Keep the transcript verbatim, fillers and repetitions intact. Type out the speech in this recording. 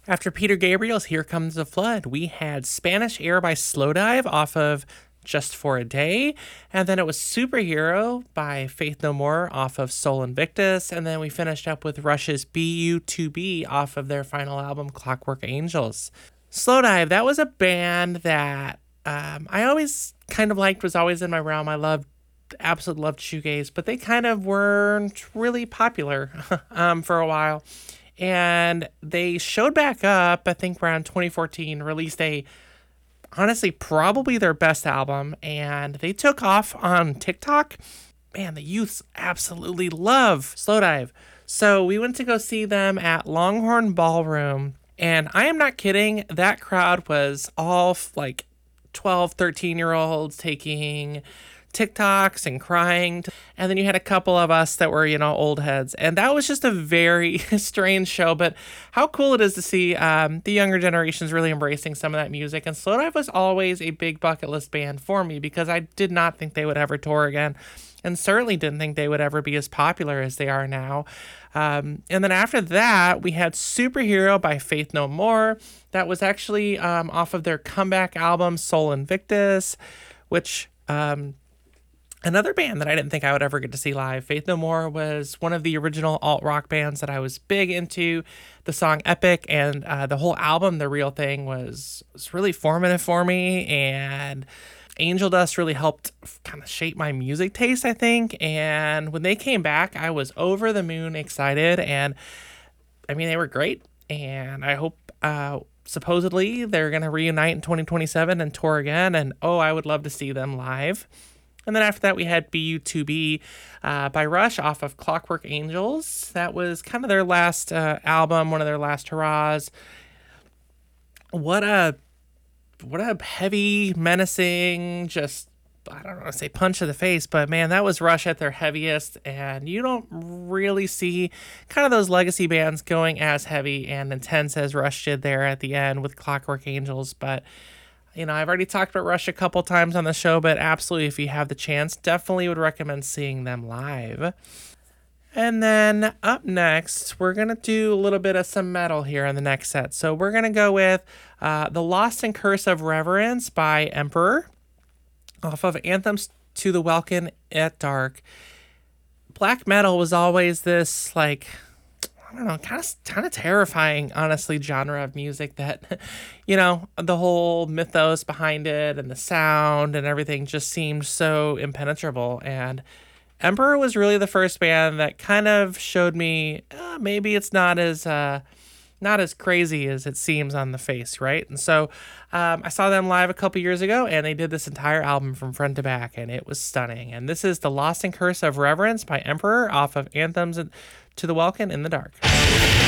After Peter Gabriel's Here Comes the Flood, we had Spanish Air by Slowdive off of Just for a Day. And then it was Superhero by Faith No More off of Soul Invictus. And then we finished up with Rush's B U two B off of their final album, Clockwork Angels. Slowdive, that was a band that um, I always kind of liked, was always in my realm. I loved, absolutely loved shoegaze, but they kind of weren't really popular um, for a while. And they showed back up, I think around twenty fourteen, released a, honestly, probably their best album. And they took off on TikTok. Man, the youths absolutely love Slowdive. So we went to go see them at Longhorn Ballroom. And I am not kidding. That crowd was all like twelve, thirteen year olds taking TikToks and crying. And then you had a couple of us that were, you know, old heads. And that was just a very strange show. But how cool it is to see um, the younger generations really embracing some of that music. And Slowdive was always a big bucket list band for me because I did not think they would ever tour again. And certainly didn't think they would ever be as popular as they are now. Um, and then after that, we had Superhero by Faith No More. That was actually um, off of their comeback album, Soul Invictus, which... Um, Another band that I didn't think I would ever get to see live. Faith No More was one of the original alt-rock bands that I was big into. The song Epic and uh, the whole album, The Real Thing, was, was really formative for me. And Angel Dust really helped kind of shape my music taste, I think. And when they came back, I was over the moon excited. And, I mean, they were great. And I hope... Uh, supposedly, they're going to reunite in twenty twenty-seven and tour again. And, oh, I would love to see them live. And then after that, we had B U two B uh, by Rush off of Clockwork Angels. That was kind of their last uh, album, one of their last hurrahs. What a what a heavy, menacing, just, I don't want to say punch to the face, but man, that was Rush at their heaviest. And you don't really see kind of those legacy bands going as heavy and intense as Rush did there at the end with Clockwork Angels. But you know, I've already talked about Rush a couple times on the show, but absolutely, if you have the chance, definitely would recommend seeing them live. And then up next, we're going to do a little bit of some metal here in the next set. So we're going to go with uh, The Lost and Curse of Reverence by Emperor off of Anthems to the Welkin at Dark. Black metal was always this, like... I don't know, kind of kind of terrifying, honestly, genre of music that, you know, the whole mythos behind it and the sound and everything just seemed so impenetrable. And Emperor was really the first band that kind of showed me uh, maybe it's not as uh, not as crazy as it seems on the face, right? And so um, I saw them live a couple years ago, and they did this entire album from front to back, and it was stunning. And this is The Lost and Curse of Reverence by Emperor off of Anthems to the Welkin in the Dark.